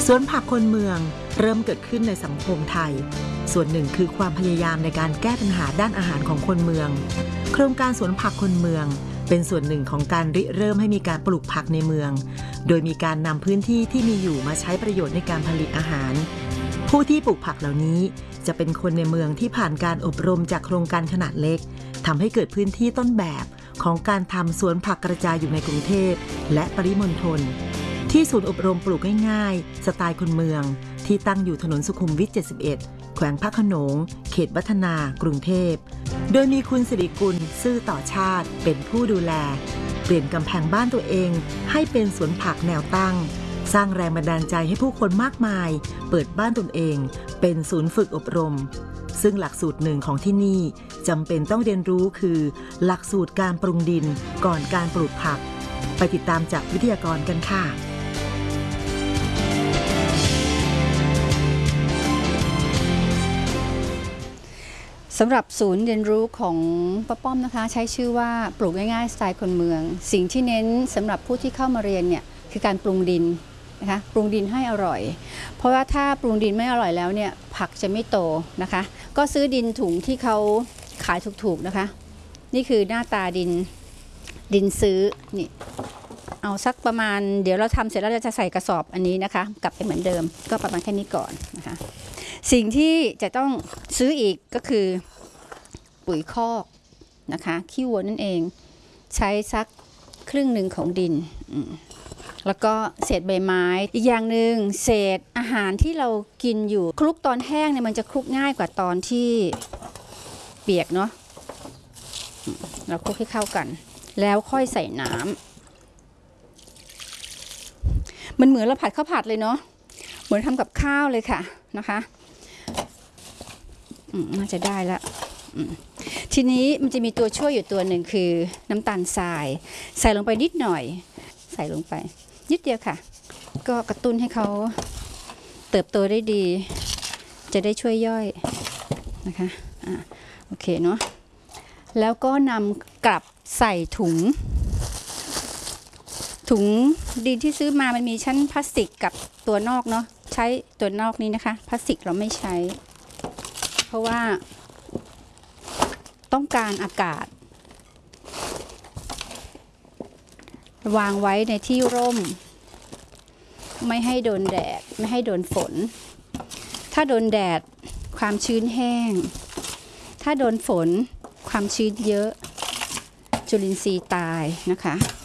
สวนผักคนเมืองเริ่มเกิดขึ้นในสังคมไทยส่วนหนึ่งคือความพยายามในการแก้ปัญหาด้านอาหารของคนเมืองโครงการสวนผักคนเมืองเป็นส่วนหนึ่งของการริเริ่มให้มีการปลูกผักในเมืองโดยมีการนำพื้นที่ที่มีอยู่มาใช้ประโยชน์ในการผลิตอาหารผู้ที่ปลูกผักเหล่านี้จะเป็นคนในเมืองที่ผ่านการอบรมจากโครงการขนาดเล็กทำให้เกิดพื้นที่ต้นแบบของการทำสวนผักกระจายอยู่ในกรุงเทพและปริมณฑลที่ศูนย์อบรมปลูกง่ายๆสไตล์คนเมืองที่ตั้งอยู่ถนนสุขุมวิท 71 แขวงพระโขนงเขตวัฒนากรุงเทพโดยมีคุณสิริกุลซื่อต่อชาติเป็นผู้ดูแลเปลี่ยนกำแพงบ้านตัวเองให้เป็นสวนผักแนวตั้งสร้างแรงบันดาลใจให้ผู้คนมากมายเปิดบ้านตนเองเป็นศูนย์ฝึกอบรมซึ่งหลักสูตรหนึ่งของที่นี่จำเป็นต้องเรียนรู้คือหลักสูตรการปรุงดินก่อนการปลูกผักไปติดตามจากวิทยากรกันค่ะสำหรับศูนย์เรียนรู้ของป้าป้อมนะคะใช้ชื่อว่าปลูกง่ายๆสไตล์คนเมืองสิ่งที่เน้นสำหรับผู้ที่เข้ามาเรียนเนี่ยคือการปรุงดินนะคะปรุงดินให้อร่อยเพราะว่าถ้าปรุงดินไม่อร่อยแล้วเนี่ยผักจะไม่โตนะคะก็ซื้อดินถุงที่เขาขายถูกๆนะคะนี่คือหน้าตาดินซื้อนี่เอาสักประมาณเดี๋ยวเราทำเสร็จแล้วเราจะใส่กระสอบอันนี้นะคะกลับไปเหมือนเดิมก็ประมาณแค่นี้ก่อนนะคะสิ่งที่จะต้องซื้ออีกก็คือปุ๋ยคอกนะคะขี้วัวนั่นเองใช้สักครึ่งหนึ่งของดินแล้วก็เศษใบไม้อีกอย่างหนึ่งเศษอาหารที่เรากินอยู่คลุกตอนแห้งเนี่ยมันจะคลุกง่ายกว่าตอนที่เปียกเนาะเราคลุกให้เข้ากันแล้วค่อยใส่น้ำมันเหมือนเราผัดข้าวผัดเลยเนาะเหมือนทำกับข้าวเลยค่ะนะคะน่าจะได้แล้วทีนี้มันจะมีตัวช่วยอยู่ตัวหนึ่งคือน้ำตาลทรายใส่ลงไปนิดหน่อยใส่ลงไปนิดเดียวค่ะก็กระตุ้นให้เขาเติบโตได้ดีจะได้ช่วยย่อยนะคะโอเคเนาะแล้วก็นำกลับใส่ถุงดินที่ซื้อมามันมีชั้นพลาสติกกับตัวนอกเนาะใช้ตัวนอกนี้นะคะพลาสติกเราไม่ใช้เพราะว่าต้องการอากาศวางไว้ในที่ร่มไม่ให้โดนแดดไม่ให้โดนฝนถ้าโดนแดดความชื้นแห้งถ้าโดนฝนความชื้นเยอะจุลินทรีย์ตายนะคะ